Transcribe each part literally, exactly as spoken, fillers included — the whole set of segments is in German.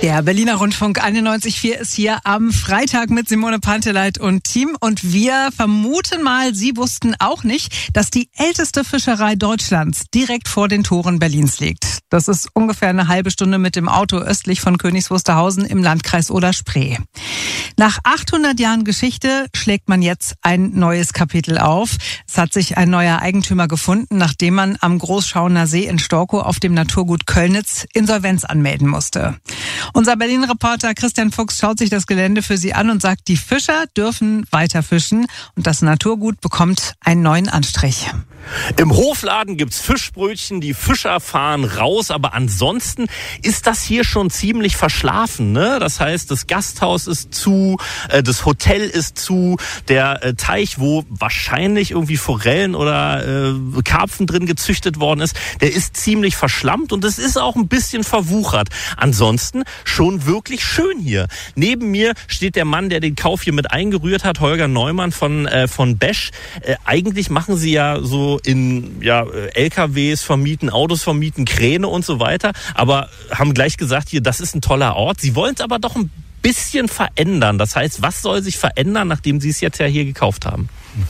Der Berliner Rundfunk einundneunzig Komma vier ist hier am Freitag mit Simone Panteleit und Team. Und wir vermuten mal, Sie wussten auch nicht, dass die älteste Fischerei Deutschlands direkt vor den Toren Berlins liegt. Das ist ungefähr eine halbe Stunde mit dem Auto östlich von Königs Wusterhausen im Landkreis Oder-Spree. Nach achthundert Jahren Geschichte schlägt man jetzt ein neues Kapitel auf. Es hat sich ein neuer Eigentümer gefunden, nachdem man am Großschauener See in Storkow auf dem Naturgut Köllnitz Insolvenz anmelden musste. Unser Berlin-Reporter Christian Fuchs schaut sich das Gelände für Sie an und sagt, die Fischer dürfen weiter fischen und das Naturgut bekommt einen neuen Anstrich. Im Hofladen gibt's Fischbrötchen, die Fischer fahren raus, aber ansonsten ist das hier schon ziemlich verschlafen, ne? Das heißt, das Gasthaus ist zu, äh, das Hotel ist zu, der äh, Teich, wo wahrscheinlich irgendwie Forellen oder äh, Karpfen drin gezüchtet worden ist, der ist ziemlich verschlammt und es ist auch ein bisschen verwuchert. Ansonsten schon wirklich schön hier. Neben mir steht der Mann, der den Kauf hier mit eingerührt hat, Holger Neumann von äh, von Besch. Äh, eigentlich machen sie ja so in ja L K Ws vermieten, Autos vermieten, Kräne und so weiter, aber haben gleich gesagt, hier, das ist ein toller Ort. Sie wollen es aber doch ein bisschen verändern. Das heißt, was soll sich verändern, nachdem Sie es jetzt ja hier gekauft haben?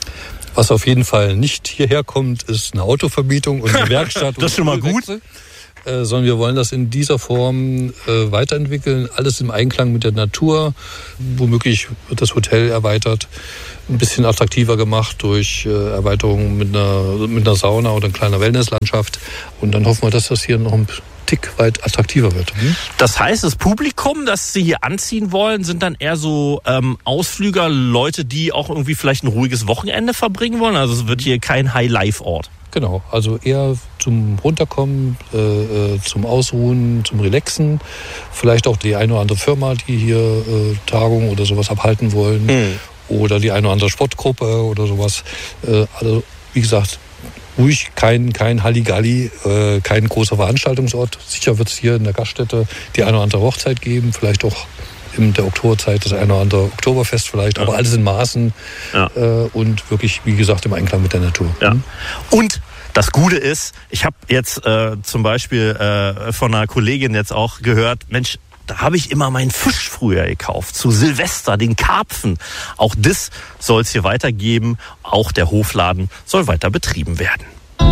Was auf jeden Fall nicht hierher kommt, ist eine Autovermietung und eine Werkstatt. Das ist schon mal gut. Äh, sondern wir wollen das in dieser Form äh, weiterentwickeln. Alles im Einklang mit der Natur. Womöglich wird das Hotel erweitert, ein bisschen attraktiver gemacht durch äh, Erweiterung mit einer, mit einer Sauna oder einer kleinen Wellnesslandschaft. Und dann hoffen wir, dass das hier noch ein Tick weit attraktiver wird. Hm? Das heißt, das Publikum, das Sie hier anziehen wollen, sind dann eher so ähm, Ausflüger, Leute, die auch irgendwie vielleicht ein ruhiges Wochenende verbringen wollen? Also es wird hier kein High-Life-Ort. Genau, also eher zum Runterkommen, äh, zum Ausruhen, zum Relaxen. Vielleicht auch die eine oder andere Firma, die hier äh, Tagungen oder sowas abhalten wollen. Mhm. Oder die eine oder andere Sportgruppe oder sowas. Äh, also wie gesagt, ruhig, kein, kein Halligalli, äh, kein großer Veranstaltungsort. Sicher wird es hier in der Gaststätte die eine oder andere Hochzeit geben, vielleicht auch in der Oktoberzeit das eine oder andere Oktoberfest vielleicht, ja. Aber alles in Maßen ja. äh, und wirklich, wie gesagt, im Einklang mit der Natur. Ja. Und das Gute ist, ich habe jetzt äh, zum Beispiel äh, von einer Kollegin jetzt auch gehört, Mensch, da habe ich immer meinen Fisch früher gekauft, zu Silvester, den Karpfen. Auch das soll es hier weitergeben, auch der Hofladen soll weiter betrieben werden.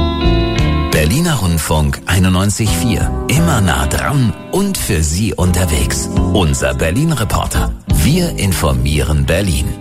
Berliner Rundfunk einundneunzig Komma vier. Immer nah dran und für Sie unterwegs. Unser Berlin-Reporter. Wir informieren Berlin.